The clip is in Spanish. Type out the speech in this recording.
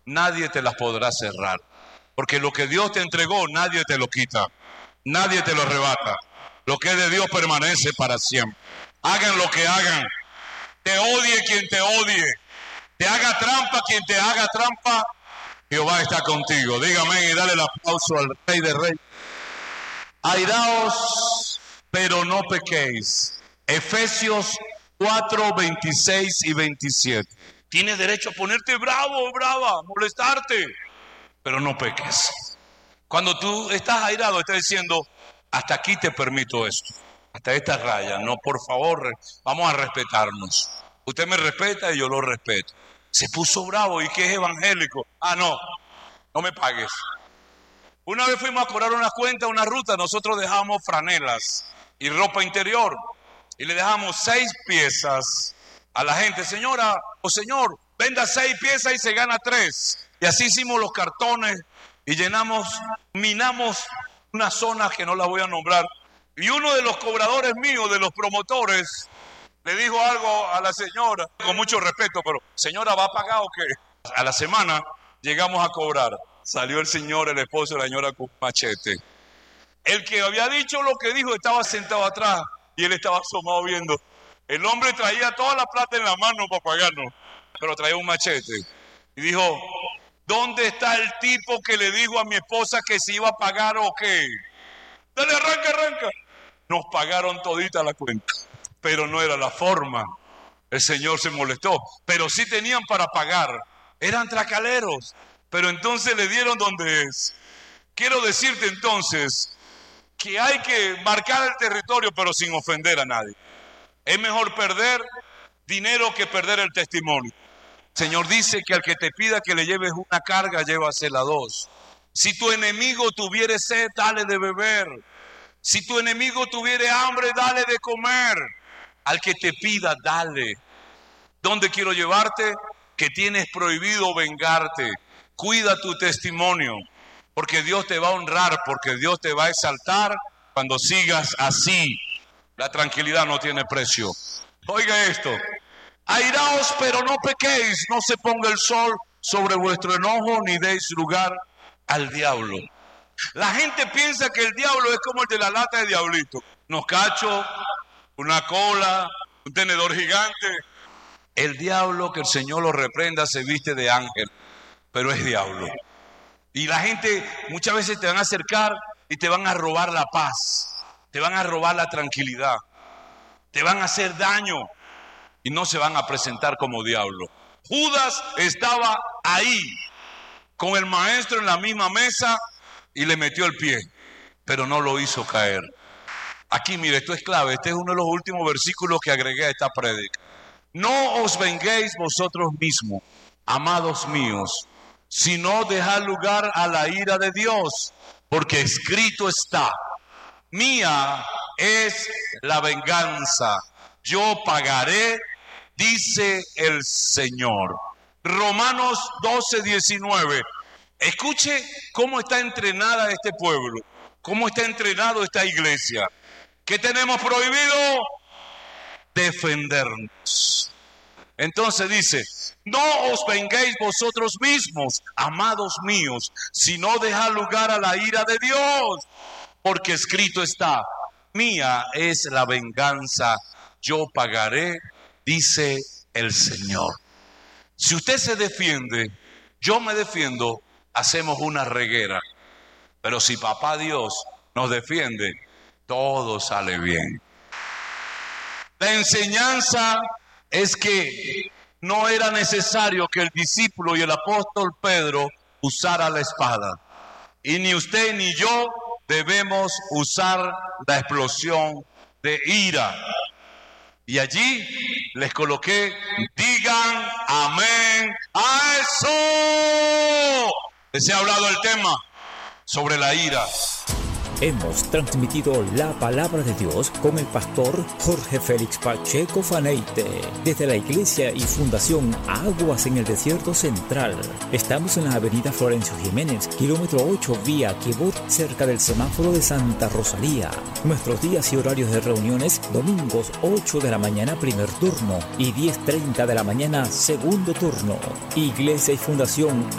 nadie te las podrá cerrar. Porque lo que Dios te entregó, nadie te lo quita, nadie te lo arrebata. Lo que es de Dios permanece para siempre. Hagan lo que hagan, te odie quien te odie, te haga trampa quien te haga trampa, Jehová está contigo. Dígame y dale el aplauso al Rey de Reyes. Airaos, pero no pequéis. Efesios 4, 26 y 27. Tienes derecho a ponerte bravo, brava, molestarte, pero no peques. Cuando tú estás airado, estás diciendo, hasta aquí te permito esto, hasta esta raya. No, por favor, vamos a respetarnos. Usted me respeta y yo lo respeto. Se puso bravo y que es evangélico. No me pagues. Una vez fuimos a cobrar una cuenta, una ruta, nosotros dejamos franelas y ropa interior y le dejamos 6 piezas a la gente. Señora o señor, venda 6 piezas y se gana 3. Y así hicimos los cartones y minamos una zona que no la voy a nombrar. Y uno de los cobradores míos, de los promotores, le dijo algo a la señora, con mucho respeto, pero señora, ¿va a pagar o qué? A la semana llegamos a cobrar. Salió el señor, el esposo de la señora con machete. El que había dicho lo que dijo estaba sentado atrás y él estaba asomado viendo. El hombre traía toda la plata en la mano para pagarnos, pero traía un machete. Y dijo, ¿dónde está el tipo que le dijo a mi esposa que se iba a pagar o qué? Dale, arranca. Nos pagaron todita la cuenta, pero no era la forma. El señor se molestó, pero sí tenían para pagar. Eran tracaleros, pero entonces le dieron donde es. Quiero decirte entonces que hay que marcar el territorio, pero sin ofender a nadie. Es mejor perder dinero que perder el testimonio. El Señor dice que al que te pida que le lleves una carga, llévasela 2. Si tu enemigo tuviere sed, dale de beber. Si tu enemigo tuviere hambre, dale de comer. Al que te pida, dale. ¿Dónde quiero llevarte? Que tienes prohibido vengarte. Cuida tu testimonio, porque Dios te va a honrar, porque Dios te va a exaltar cuando sigas así. La tranquilidad no tiene precio. Oiga esto. Airaos, pero no pequéis, no se ponga el sol sobre vuestro enojo, ni deis lugar al diablo. La gente piensa que el diablo es como el de la lata de diablito. Unos cachos, una cola, un tenedor gigante. El diablo, que el Señor lo reprenda, se viste de ángel, pero es diablo. Y la gente muchas veces te van a acercar y te van a robar la paz, te van a robar la tranquilidad, te van a hacer daño y no se van a presentar como diablo. Judas estaba ahí con el maestro en la misma mesa y le metió el pie, pero no lo hizo caer. Aquí, mire, esto es clave. Este es uno de los últimos versículos que agregué a esta prédica. No os venguéis vosotros mismos, amados míos, sino dejad lugar a la ira de Dios, porque escrito está, mía es la venganza, yo pagaré, dice el Señor. Romanos 12, 19. Escuche cómo está entrenada este pueblo, cómo está entrenado esta iglesia. ¿Qué tenemos prohibido? Defendernos. Entonces dice, no os venguéis vosotros mismos, amados míos, sino dejad lugar a la ira de Dios, porque escrito está, mía es la venganza, yo pagaré, dice el Señor. Si usted se defiende, yo me defiendo, hacemos una reguera. Pero si papá Dios nos defiende, todo sale bien. La enseñanza es que no era necesario que el discípulo y el apóstol Pedro usara la espada. Y ni usted ni yo debemos usar la explosión de ira. Y allí les coloqué, digan amén a eso. Les he hablado el tema sobre la ira. Hemos transmitido la palabra de Dios con el pastor Jorge Félix Pacheco Faneite desde la iglesia y fundación Aguas en el Desierto Central. Estamos en la avenida Florencio Jiménez, kilómetro 8 vía Quibor, cerca del semáforo de Santa Rosalía. Nuestros días y horarios de reuniones: domingos 8 de la mañana primer turno y 10:30 de la mañana segundo turno. Iglesia y fundación